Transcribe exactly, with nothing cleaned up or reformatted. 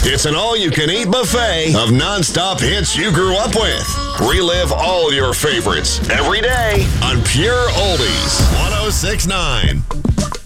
It's an all-you-can-eat buffet of non-stop hits you grew up with. Relive all your favorites every day on Pure Oldies one oh six point nine.